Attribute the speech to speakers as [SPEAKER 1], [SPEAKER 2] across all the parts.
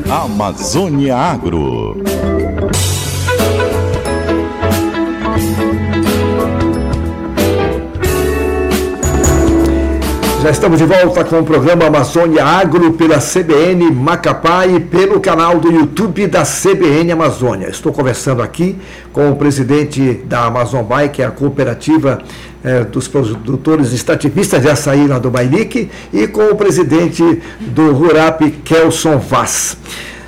[SPEAKER 1] Amazônia Agro.
[SPEAKER 2] Já estamos de volta com o programa Amazônia Agro pela CBN Macapá e pelo canal do YouTube da CBN Amazônia. Estou conversando aqui com o presidente da Amazon Buy, que é a cooperativa dos produtores extrativistas de açaí lá do Bailique, e com o presidente do Rurap, Kelson Vaz.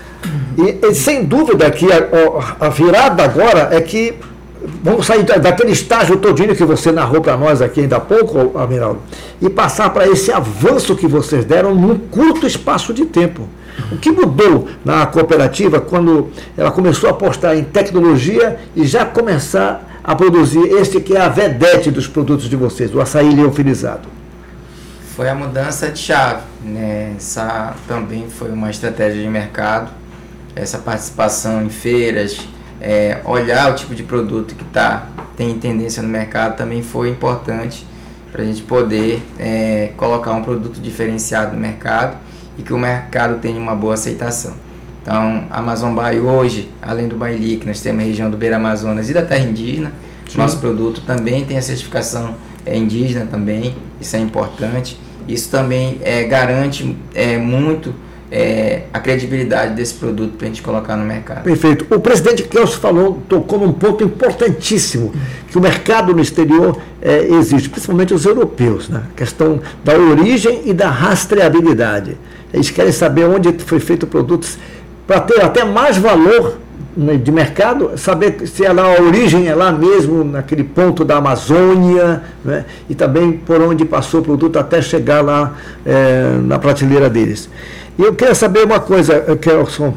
[SPEAKER 2] E sem dúvida que a virada agora é que vamos sair daquele estágio todinho que você narrou para nós aqui ainda há pouco, Amiraldo, e passar para esse avanço que vocês deram num curto espaço de tempo. O que mudou na cooperativa quando ela começou a apostar em tecnologia e já começar a produzir este que é a vedete dos produtos de vocês, o açaí liofilizado?
[SPEAKER 3] Foi a mudança de chave, né? Essa também foi uma estratégia de mercado, essa participação em feiras, olhar o tipo de produto que tem tendência no mercado também foi importante para a gente poder colocar um produto diferenciado no mercado e que o mercado tenha uma boa aceitação. Então, a Amazon Buy hoje, além do Bailique, nós temos a região do Beira Amazonas e da terra indígena. Sim. Nosso produto também tem a certificação indígena também, isso é importante. Isso também garante muito a credibilidade desse produto para a gente colocar no mercado.
[SPEAKER 2] Perfeito. O presidente Kelson tocou num ponto importantíssimo, que o mercado no exterior existe, principalmente os europeus, né? A questão da origem e da rastreabilidade. Eles querem saber onde foi feito o produto, para ter até mais valor de mercado, saber se a origem é lá mesmo, naquele ponto da Amazônia, né? E também por onde passou o produto até chegar lá na prateleira deles. E eu queria saber uma coisa, Kelson,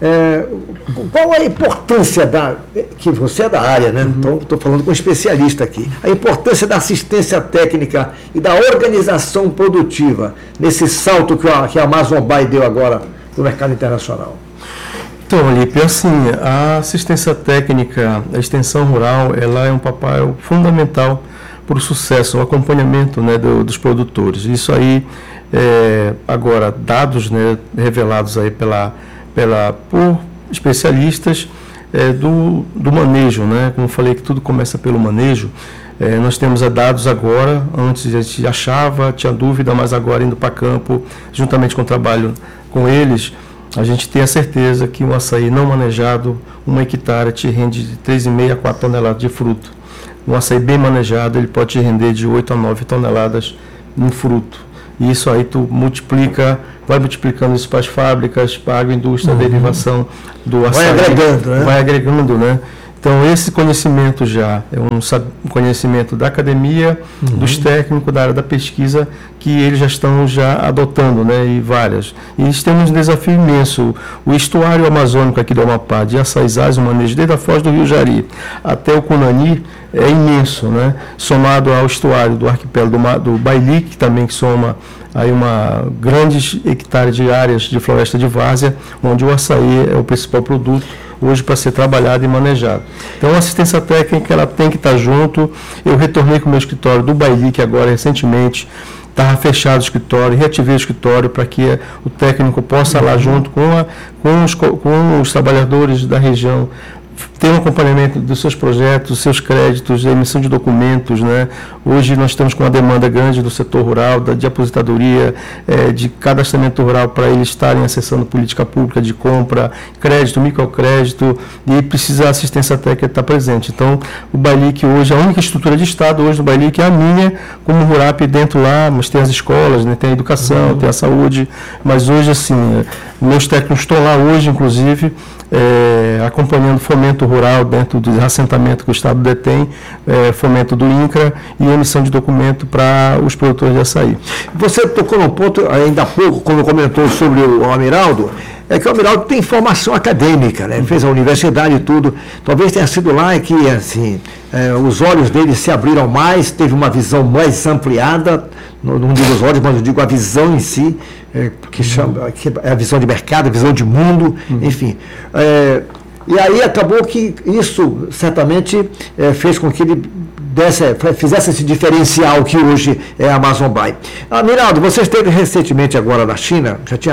[SPEAKER 2] qual a importância que você é da área, né? Então, estou falando com um especialista aqui, a importância da assistência técnica e da organização produtiva nesse salto que a Amazon Buy deu agora no mercado internacional.
[SPEAKER 4] Então, Lipe, assim, a assistência técnica, a extensão rural, ela é um papel fundamental para o sucesso, o acompanhamento, né, dos produtores. Isso aí, agora, dados, né, revelados aí por especialistas do manejo, né? Como eu falei que tudo começa pelo manejo, nós temos dados agora, antes a gente achava, tinha dúvida, mas agora indo para campo, juntamente com o trabalho com eles, a gente tem a certeza que um açaí não manejado, 1 hectare te rende de 3,5 a 4 toneladas de fruto. Um açaí bem manejado, ele pode te render de 8 a 9 toneladas em fruto. E isso aí tu vai multiplicando isso para as fábricas, para a agroindústria, a derivação do açaí. Vai agregando, né? Então, esse conhecimento já é um conhecimento da academia, dos técnicos, da área da pesquisa, que eles já estão adotando, né, e várias. E temos um desafio imenso. O estuário amazônico aqui do Amapá, de açaizais, o manejo desde a foz do Rio Jari até o Cunani, é imenso, né? Somado ao estuário do arquipélago do Bailique, também que soma aí grandes hectares de áreas de floresta de várzea, onde o açaí é o principal produto hoje para ser trabalhado e manejado. Então, a assistência técnica ela tem que estar junto. Eu retornei com o meu escritório do Bailique agora recentemente, estava fechado o escritório, reativei o escritório para que o técnico possa lá junto com os trabalhadores da região, ter um acompanhamento dos seus projetos, dos seus créditos, da emissão de documentos, né? Hoje nós estamos com uma demanda grande do setor rural, de aposentadoria, de cadastramento rural para eles estarem acessando política pública de compra, crédito, microcrédito, e precisa a assistência técnica estar presente. Então, o Bailique hoje, a única estrutura de Estado hoje do Bailique é a minha, como Rurap dentro lá, mas tem as escolas, né? Tem a educação, tem a saúde, mas hoje, assim, meus técnicos estão lá hoje, inclusive, acompanhando fomento rural dentro do assentamento que o Estado detém, fomento do INCRA e emissão de documento para os produtores de açaí.
[SPEAKER 2] Você tocou num ponto ainda há pouco, quando comentou sobre o Amiraldo, que o Amiraldo tem formação acadêmica, né? Fez a universidade e tudo. Talvez tenha sido lá que assim, os olhos dele se abriram mais, teve uma visão mais ampliada, não digo os olhos, mas eu digo a visão em si, que é a visão de mercado, a visão de mundo, enfim. E aí acabou que isso certamente fez com que ele fizesse esse diferencial que hoje é a Amazon Buy. Amiraldo, você esteve recentemente agora na China, já tinha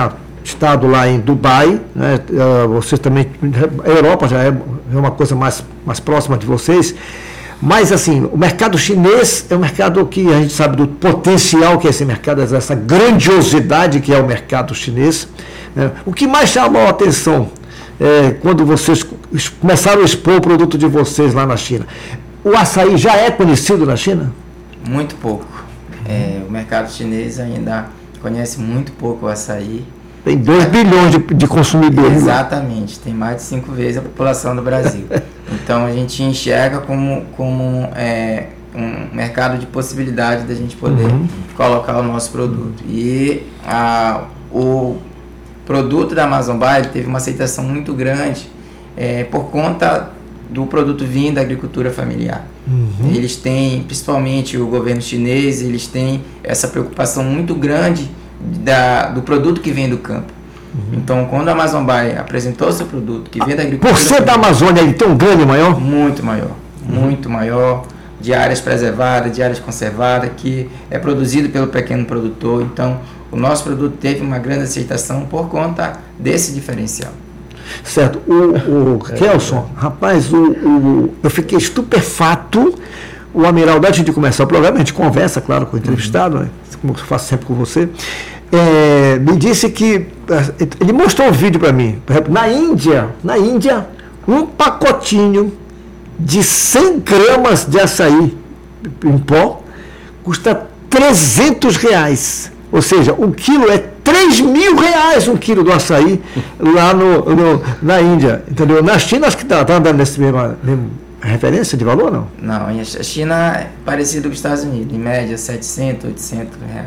[SPEAKER 2] estado lá em Dubai, né? Vocês também, a Europa já é uma coisa mais próxima de vocês, mas assim, o mercado chinês é um mercado que a gente sabe do potencial que é esse mercado, essa grandiosidade que é o mercado chinês, né? O que mais chamou a atenção quando vocês começaram a expor o produto de vocês lá na China? O açaí já é conhecido na China?
[SPEAKER 3] Muito pouco. O mercado chinês ainda conhece muito pouco o açaí.
[SPEAKER 2] Tem 2 bilhões de consumidores.
[SPEAKER 3] Exatamente, tem mais de 5 vezes a população do Brasil. Então a gente enxerga como um mercado de possibilidade da gente poder colocar o nosso produto. E o produto da Amazon Buy teve uma aceitação muito grande por conta do produto vindo da agricultura familiar. Eles têm, principalmente o governo chinês, eles têm essa preocupação muito grande do produto que vem do campo. Então, quando a Amazon Buy apresentou o seu produto que vem da agricultura...
[SPEAKER 2] Por ser da Amazônia, ele tem um ganho maior?
[SPEAKER 3] Muito maior. Muito maior, de áreas preservadas, de áreas conservadas, que é produzido pelo pequeno produtor. Então, o nosso produto teve uma grande aceitação por conta desse diferencial.
[SPEAKER 2] Certo. O Kelson, rapaz, eu fiquei estupefato. O Amiraldo, antes de começar o programa, a gente conversa, claro, com o entrevistado, né? Como eu faço sempre com você, me disse que, ele mostrou um vídeo para mim, por exemplo, na Índia, um pacotinho de 100 gramas de açaí em pó custa R$300, ou seja, o quilo é R$3.000 um quilo do açaí lá na Índia, entendeu? Na China acho que está andando nesse mesmo referência de valor, não?
[SPEAKER 3] Não, a China é parecido com os Estados Unidos, em média R$700, R$800.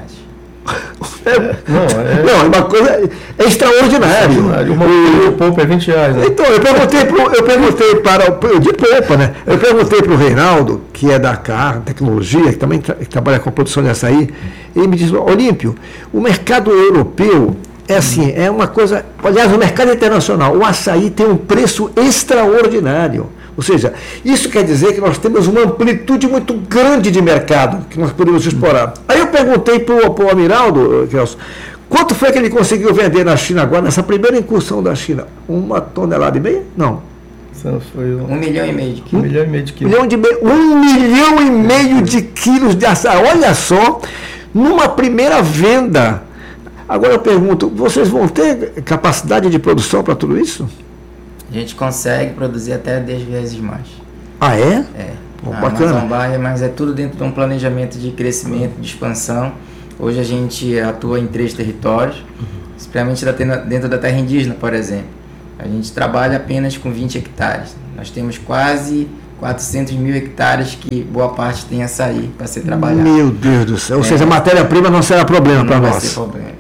[SPEAKER 2] Não, é uma coisa extraordinária.
[SPEAKER 4] O pouco é R$20, né?
[SPEAKER 2] Então, eu perguntei para o Reinaldo, que é da CAR, tecnologia, que também trabalha com a produção de açaí, e ele me disse: Olímpio, o mercado europeu é uma coisa, aliás, o mercado internacional, o açaí tem um preço extraordinário. Ou seja, isso quer dizer que nós temos uma amplitude muito grande de mercado que nós podemos explorar. Aí eu perguntei para o Amiraldo, Kelson, quanto foi que ele conseguiu vender na China agora, nessa primeira incursão da China? 1,5 tonelada? Não.
[SPEAKER 4] Foi
[SPEAKER 3] 1,5 milhão de quilos.
[SPEAKER 4] 1,5 milhão de quilos.
[SPEAKER 2] 1,5 milhão de quilos de açaí. Olha só, numa primeira venda. Agora eu pergunto, vocês vão ter capacidade de produção para tudo isso?
[SPEAKER 3] A gente consegue produzir até 10 vezes mais.
[SPEAKER 2] Ah, é?
[SPEAKER 3] Pô, bacana. Amazon Buy, mas é tudo dentro de um planejamento de crescimento, de expansão. Hoje a gente atua em 3 territórios, especialmente dentro da terra indígena, por exemplo. A gente trabalha apenas com 20 hectares. Nós temos quase 400 mil hectares que boa parte tem açaí para ser trabalhado.
[SPEAKER 2] Meu Deus do céu. Ou seja, a matéria-prima não será problema para nós.
[SPEAKER 3] Não vai ser problema.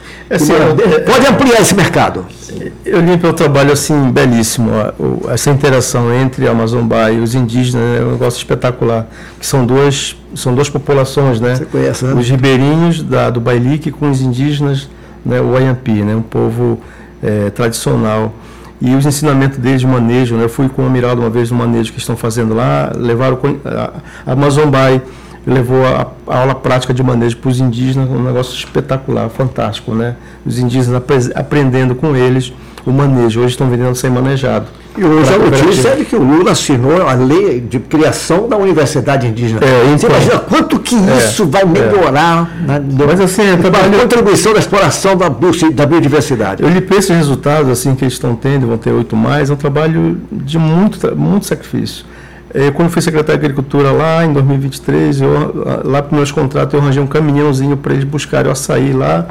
[SPEAKER 2] Pode ampliar esse mercado.
[SPEAKER 4] Eu limpo o trabalho assim belíssimo, essa interação entre a Amazon Buy e os indígenas é um negócio espetacular, que são duas populações, né?
[SPEAKER 2] Você conhece, né?
[SPEAKER 4] Os ribeirinhos do Bailique com os indígenas, né? O Wayampi, né? Um povo tradicional, e os ensinamentos deles de manejo, né? Eu fui com o Amiraldo uma vez no manejo que estão fazendo lá, levaram a Amazon Buy levou a aula prática de manejo para os indígenas, um negócio espetacular, fantástico, né? Os indígenas aprendendo com eles o manejo. Hoje estão vendendo sem manejado.
[SPEAKER 2] E hoje a notícia é de que o Lula assinou a lei de criação da Universidade Indígena. Você imagina quanto que isso vai melhorar
[SPEAKER 4] mas, assim,
[SPEAKER 2] a contribuição da exploração da biodiversidade.
[SPEAKER 4] Eu li esse resultado assim, que eles estão tendo, vão ter 8 mais, é um trabalho de muito sacrifício. Quando fui secretário de Agricultura lá em 2023, lá para os meus contratos eu arranjei um caminhãozinho para eles buscarem o açaí lá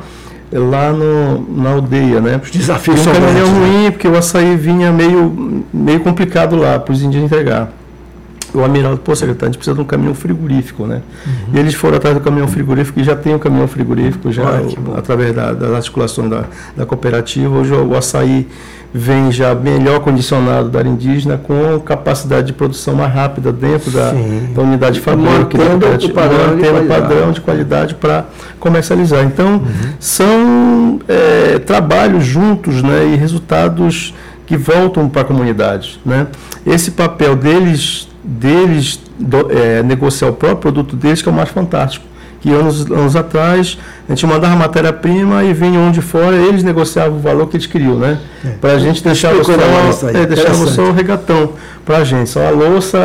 [SPEAKER 4] na aldeia, né? Os
[SPEAKER 2] desafios
[SPEAKER 4] são grandes. Um caminhão ruim, porque o açaí vinha meio complicado lá para os indígenas entregar. O Amiraldo, secretário, a gente precisa de um caminhão frigorífico, né? E eles foram atrás do caminhão frigorífico, e já tem um caminhão frigorífico, através das articulações da cooperativa. Hoje o açaí vem já melhor condicionado da área indígena, com capacidade de produção mais rápida dentro da unidade de fábrica,
[SPEAKER 2] mantendo
[SPEAKER 4] o padrão de qualidade para comercializar. Então, são trabalhos juntos, né, e resultados que voltam para a comunidade, né? Esse papel deles negociar o próprio produto deles, que é o mais fantástico, que anos atrás a gente mandava matéria-prima e vinha um de fora, eles negociavam o valor que eles queriam, né? Para a gente deixava só o regatão para a gente, só a louça,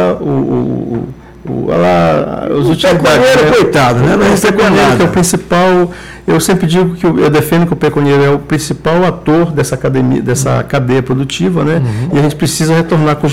[SPEAKER 4] os utilidades.
[SPEAKER 2] O coitado, né?
[SPEAKER 4] O pecunieiro, que é o principal. Eu sempre digo eu defendo que o pecunieiro é o principal ator dessa cadeia produtiva, né? E a gente precisa retornar com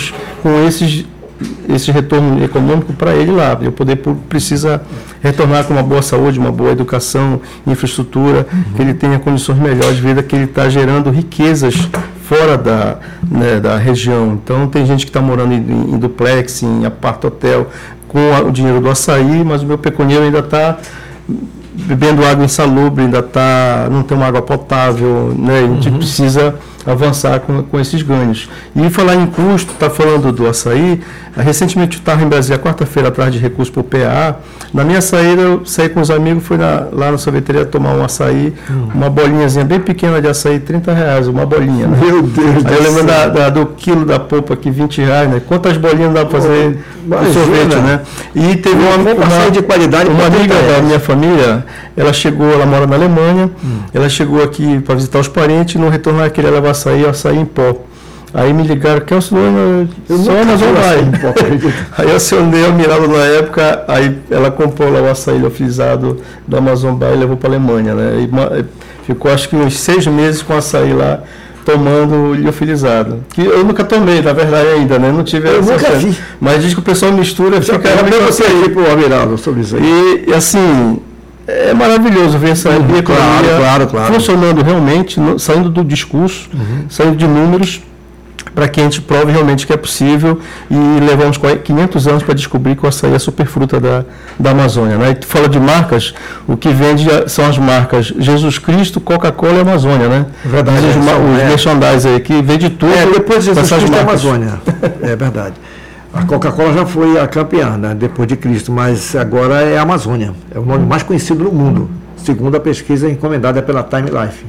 [SPEAKER 4] esse retorno econômico para ele lá. E o poder público precisa retornar com uma boa saúde, uma boa educação, infraestrutura, que ele tenha condições melhores de vida, que ele está gerando riquezas fora da região. Então, tem gente que está morando em duplex, em apart-hotel, com o dinheiro do açaí, mas o meu pecunieiro ainda está bebendo água insalubre, não tem uma água potável, né? A gente precisa avançar com esses ganhos. E falar em custo, está falando do açaí, recentemente eu estava em Brasília, quarta-feira, atrás de recurso para o PA. Na minha saída, eu saí com os amigos, fui lá na sorveteria tomar um açaí, uma bolinhazinha bem pequena de açaí, R$30, uma bolinha. Né?
[SPEAKER 2] Meu Deus do
[SPEAKER 4] céu! Aí eu lembro do quilo da polpa aqui, R$20, né? Quantas bolinhas dá para fazer de sorvete, né? E teve uma de qualidade, uma amiga da minha família, ela mora na Alemanha, ela chegou aqui para visitar os parentes, e no retorno ela queria levar açaí em pó. Aí me ligaram, que é o senhor só Amazon Buy. Aí eu acionei a Miraldo na época, aí ela comprou lá o açaí liofilizado da Amazon Buy e levou para a Alemanha, né? E ficou acho que uns 6 meses com açaí lá, tomando liofilizado. Que eu nunca tomei, na verdade, ainda, né? Não tive
[SPEAKER 2] eu nunca vi.
[SPEAKER 4] Mas diz que o pessoal mistura, fica
[SPEAKER 2] você aí pro Amiraldo sobre isso aí.
[SPEAKER 4] E assim, é maravilhoso ver essa economia
[SPEAKER 2] claro.
[SPEAKER 4] funcionando realmente, saindo do discurso, saindo de números, para que a gente prove realmente que é possível, e levamos 500 anos para descobrir que o açaí é a superfruta da Amazônia. Né? E tu fala de marcas, o que vende são as marcas Jesus Cristo, Coca-Cola e Amazônia, né?
[SPEAKER 2] Verdade.
[SPEAKER 4] Os merchandise aí, que vende tudo.
[SPEAKER 2] Depois de Jesus Cristo é Amazônia. É verdade. A Coca-Cola já foi a campeã, né, depois de Cristo, mas agora é a Amazônia. É o nome mais conhecido do mundo, segundo a pesquisa encomendada pela Time Life.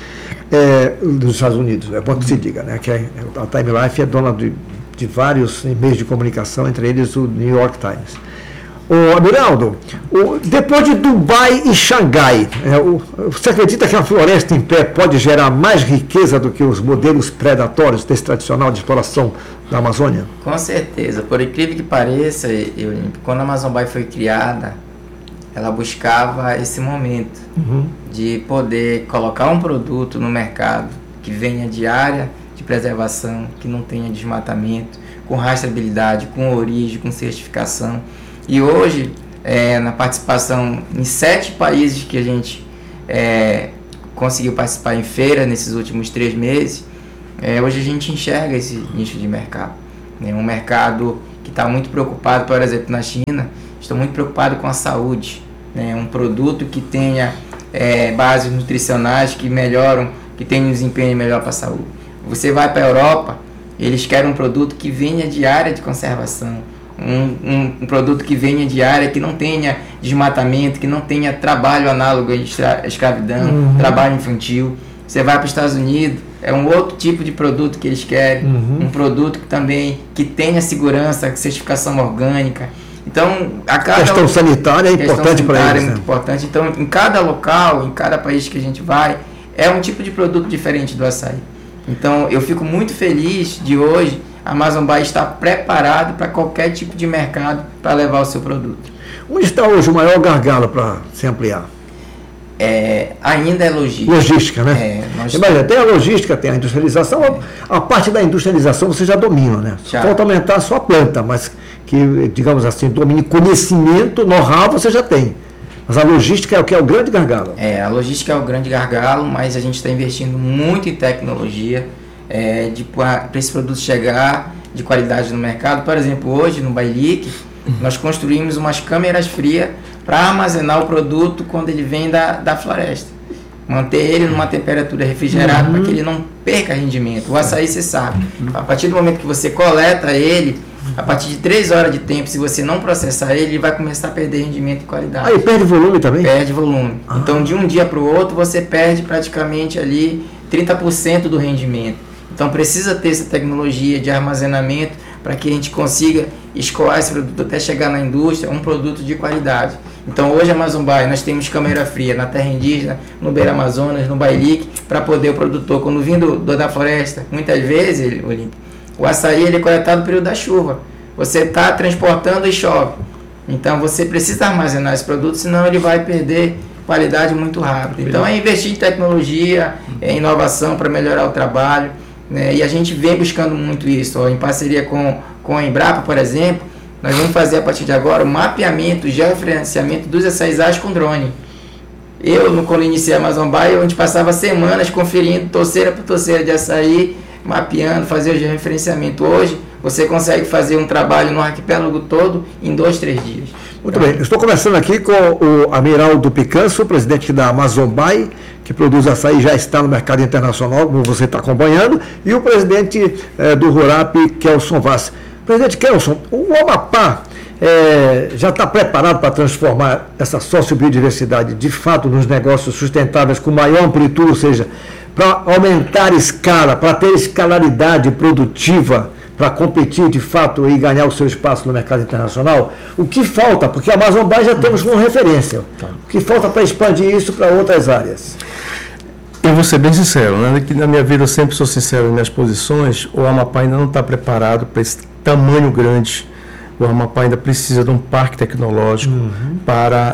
[SPEAKER 2] Dos Estados Unidos, é bom que se diga, né? Que a Time Life é dona de vários meios de comunicação, entre eles o New York Times. Amiraldo, depois de Dubai e Xangai, você acredita que a floresta em pé pode gerar mais riqueza do que os modelos predatórios desse tradicional de exploração da Amazônia?
[SPEAKER 3] Com certeza, por incrível que pareça, quando a Amazon Buy foi criada, ela buscava esse momento de poder colocar um produto no mercado que venha de área de preservação, que não tenha desmatamento, com rastreabilidade, com origem, com certificação. E hoje, na participação em 7 países que a gente conseguiu participar em feira nesses últimos 3 meses, hoje a gente enxerga esse nicho de mercado. Um mercado que está muito preocupado, por exemplo, na China, estão muito preocupados com a saúde. Um produto que tenha bases nutricionais que melhoram, que tenha um desempenho melhor para a saúde. Você vai para a Europa, eles querem um produto que venha de área de conservação, um produto que venha de área que não tenha desmatamento, que não tenha trabalho análogo à escravidão, trabalho infantil. Você vai para os Estados Unidos, é um outro tipo de produto que eles querem, um produto que tenha segurança, certificação orgânica. Então,
[SPEAKER 2] questão sanitária é importante para eles.
[SPEAKER 3] É muito importante. Então, em cada local, em cada país que a gente vai, é um tipo de produto diferente do açaí. Então, eu fico muito feliz de hoje a Amazon Buy estar preparado para qualquer tipo de mercado para levar o seu produto.
[SPEAKER 2] Onde está hoje o maior gargalo para se ampliar?
[SPEAKER 3] Ainda é logística.
[SPEAKER 2] Logística, né? Imagina, tem a logística, tem a industrialização. A parte da industrialização você já domina, né? Só falta aumentar a sua planta, mas que, digamos assim, domine conhecimento, know-how você já tem. Mas a logística é o que é o grande gargalo.
[SPEAKER 3] A logística é o grande gargalo, mas a gente está investindo muito em tecnologia para esse produto chegar de qualidade no mercado. Por exemplo, hoje no Bailique, nós construímos umas câmeras frias para armazenar o produto quando ele vem da floresta. Manter ele numa temperatura refrigerada para que ele não perca rendimento. O açaí, você sabe, a partir do momento que você coleta ele, a partir de 3 horas de tempo, se você não processar ele vai começar a perder rendimento e qualidade.
[SPEAKER 2] Aí perde volume também?
[SPEAKER 3] Perde volume. Então, de um dia para o outro, você perde praticamente ali 30% do rendimento. Então, precisa ter essa tecnologia de armazenamento para que a gente consiga escoar esse produto até chegar na indústria, um produto de qualidade. Então hoje a Amazon Buy, nós temos câmera fria na terra indígena, no Beira Amazonas, no Bailique, para poder o produtor, quando vindo da floresta, muitas vezes, o açaí ele é coletado no período da chuva. Você está transportando e chove. Então você precisa armazenar esse produto, senão ele vai perder qualidade muito rápido. Então é investir em tecnologia, em inovação para melhorar o trabalho, né? E a gente vem buscando muito isso, ó, em parceria com a Embrapa, por exemplo. Nós vamos fazer a partir de agora o mapeamento, o georreferenciamento dos açaizais com drone. Quando iniciei a Amazon Buy, a gente passava semanas conferindo torceira por torceira de açaí, mapeando, fazer o georreferenciamento. Hoje, você consegue fazer um trabalho no arquipélago todo em 2, 3 dias.
[SPEAKER 2] Muito bem, estou conversando aqui com o Amiraldo Picanço, presidente da Amazon Buy, que produz açaí, já está no mercado internacional, como você está acompanhando, e o presidente do Rurap, Kelson Vaz. Presidente Kelson, o Amapá já está preparado para transformar essa sociobiodiversidade de fato nos negócios sustentáveis com maior amplitude, ou seja, para aumentar a escala, para ter escalaridade produtiva, para competir de fato e ganhar o seu espaço no mercado internacional? O que falta? Porque a Amazon Buy já temos como referência. O que falta para expandir isso para outras áreas?
[SPEAKER 4] Eu vou ser bem sincero, né? Que na minha vida eu sempre sou sincero nas minhas posições. O Amapá ainda não está preparado para esse tamanho grande. O Amapá ainda precisa de um parque tecnológico para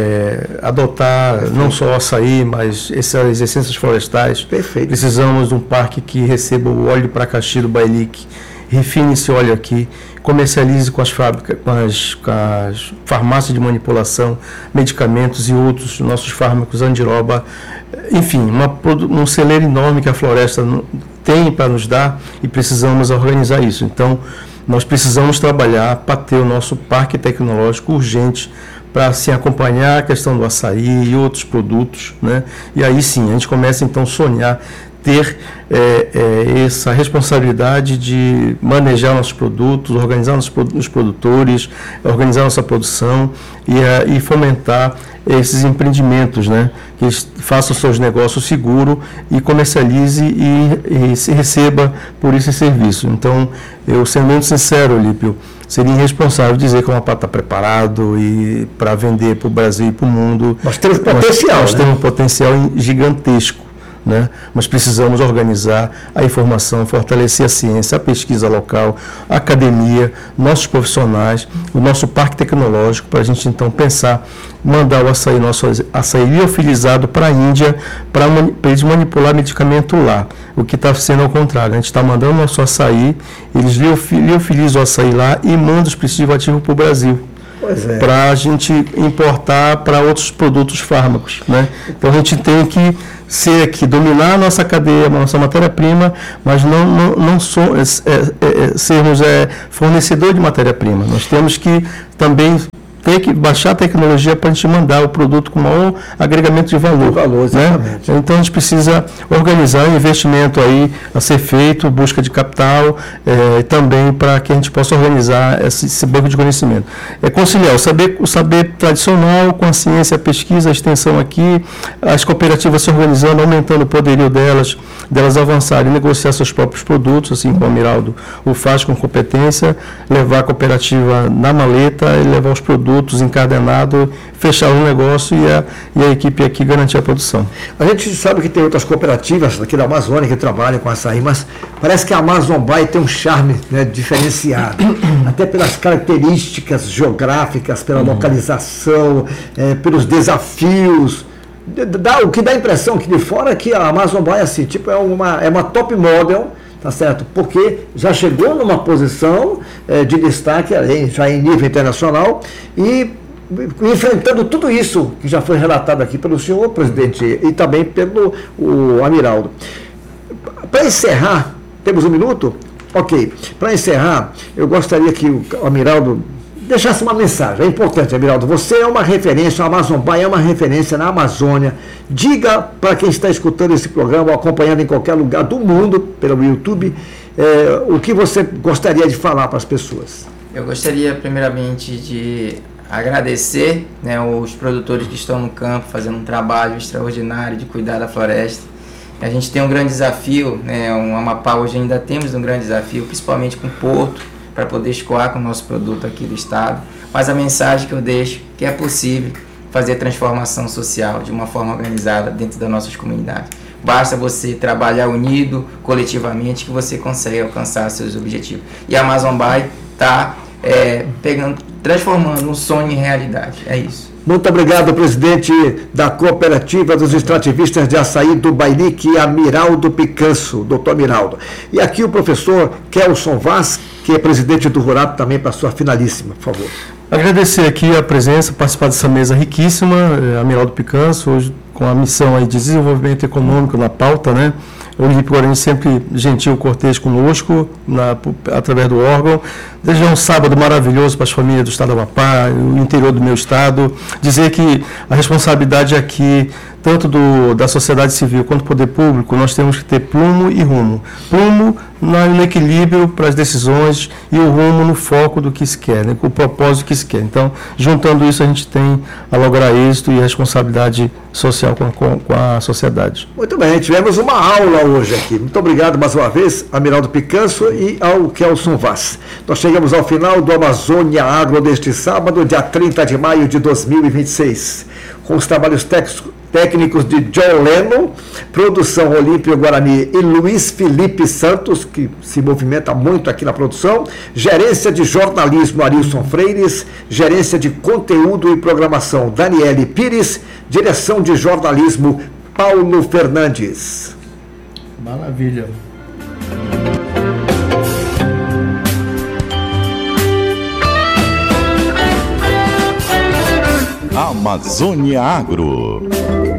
[SPEAKER 4] adotar não só o açaí, mas essas essências florestais.
[SPEAKER 2] Perfeito.
[SPEAKER 4] Precisamos de um parque que receba o óleo de pracaxi do Bailique, refine esse óleo aqui, comercialize com as fábricas, com as farmácias de manipulação, medicamentos e outros nossos fármacos, andiroba, enfim, um celeiro enorme que a floresta tem para nos dar e precisamos organizar isso. Então, nós precisamos trabalhar para ter o nosso parque tecnológico urgente para assim, acompanhar a questão do açaí e outros produtos, né? E aí sim, a gente começa então a sonhar, ter essa responsabilidade de manejar nossos produtos, organizar os produtores, organizar nossa produção e fomentar esses empreendimentos, né? Que façam seus negócios seguros e comercialize e se receba por esse serviço. Então, eu sendo muito sincero, Lípio, seria irresponsável dizer que o Amapá está preparado e para vender para o Brasil e para o mundo.
[SPEAKER 2] Nós temos potencial.
[SPEAKER 4] Nós temos um potencial gigantesco. Né? Mas precisamos organizar a informação, fortalecer a ciência, a pesquisa local, a academia, nossos profissionais, o nosso parque tecnológico, para a gente então pensar, mandar o açaí, nosso açaí liofilizado para a Índia, para eles manipular medicamento lá. O que está sendo ao contrário, a gente está mandando o nosso açaí, eles liofilizam o açaí lá e mandam os princípios ativos para o Brasil. Para a gente importar para outros produtos fármacos, né? Então a gente tem que ser aqui, dominar a nossa cadeia, a nossa matéria-prima, mas não sermos fornecedor de matéria-prima. Nós temos que também ter que baixar a tecnologia para a gente mandar o produto com maior agregamento de valor. Né? Então a gente precisa organizar um investimento aí a ser feito, busca de capital, também para que a gente possa organizar esse banco de conhecimento. Conciliar o saber tradicional com a ciência, a pesquisa, a extensão aqui, as cooperativas se organizando, aumentando o poderio delas avançarem, negociar seus próprios produtos, assim como o Amiraldo o faz com competência, levar a cooperativa na maleta e levar os produtos encadenados, fechar o negócio e a equipe aqui garantir a produção.
[SPEAKER 2] A gente sabe que tem outras cooperativas aqui da Amazônia que trabalham com açaí, mas parece que a Amazon Buy tem um charme, né, diferenciado, até pelas características geográficas, pela localização, pelos desafios. O que dá a impressão que de fora que a Amazon Buy assim, tipo, é uma top model, tá certo? Porque já chegou numa posição de destaque já em nível internacional e enfrentando tudo isso que já foi relatado aqui pelo senhor presidente e também pelo o Amiraldo. Para encerrar, temos um minuto? Ok. Para encerrar, eu gostaria que o Amiraldo deixasse uma mensagem. É importante, Amiraldo. Você é uma referência, a Amazon Buy é uma referência na Amazônia. Diga para quem está escutando esse programa, ou acompanhando em qualquer lugar do mundo, pelo YouTube, o que você gostaria de falar para as pessoas.
[SPEAKER 3] Eu gostaria, primeiramente, de agradecer, né, os produtores que estão no campo, fazendo um trabalho extraordinário de cuidar da floresta. A gente tem um grande desafio, né, o Amapá hoje ainda temos um grande desafio, principalmente com o porto, para poder escoar com o nosso produto aqui do estado, mas a mensagem que eu deixo que é possível, fazer transformação social de uma forma organizada dentro das nossas comunidades. Basta você trabalhar unido, coletivamente, que você consegue alcançar seus objetivos. E a Amazon Buy está transformando um sonho em realidade. É isso.
[SPEAKER 2] Muito obrigado, presidente da Cooperativa dos Extrativistas de Açaí do Bailique, Amiraldo Picanço, doutor Amiraldo. E aqui o professor Kelson Vaz, que é presidente do Rurap, também para a sua finalíssima, por favor.
[SPEAKER 4] Agradecer aqui a presença, participar dessa mesa riquíssima, Amiraldo Picanço, hoje com a missão aí de desenvolvimento econômico na pauta, né? O Olímpio Guarani sempre gentil, cortês conosco, através do órgão. Desejar um sábado maravilhoso para as famílias do estado do Amapá, o interior do meu estado. Dizer que a responsabilidade aqui, tanto da sociedade civil quanto do poder público, nós temos que ter plumo e rumo. Plumo no equilíbrio para as decisões e o rumo no foco do que se quer, né? Com o propósito que se quer. Então, juntando isso, a gente tem a lograr êxito e a responsabilidade social com a sociedade.
[SPEAKER 2] Muito bem, tivemos uma aula hoje aqui. Muito obrigado mais uma vez, Amiraldo Picanço e ao Kelson Vaz. Nós chegamos ao final do Amazônia Agro deste sábado, dia 30 de maio de 2026, com os trabalhos técnicos de John Leno, produção Olímpio Guarani e Luiz Felipe Santos, que se movimenta muito aqui na produção, gerência de jornalismo Arilson Freires, gerência de conteúdo e programação Daniele Pires, direção de jornalismo Paulo Fernandes.
[SPEAKER 4] Maravilha.
[SPEAKER 1] Amazônia Agro.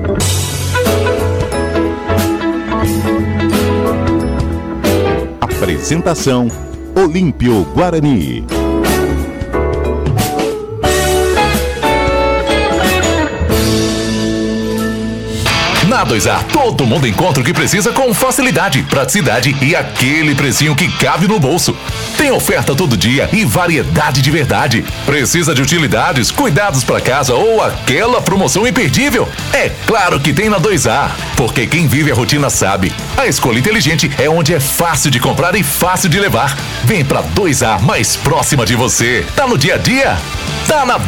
[SPEAKER 1] Apresentação: Olímpio Guarani. Na 2A, todo mundo encontra o que precisa com facilidade, praticidade e aquele precinho que cabe no bolso. Tem oferta todo dia e variedade de verdade. Precisa de utilidades, cuidados para casa ou aquela promoção imperdível? É claro que tem na 2A, porque quem vive a rotina sabe. A escolha inteligente é onde é fácil de comprar e fácil de levar. Vem pra 2A mais próxima de você. Tá no dia a dia? Tá na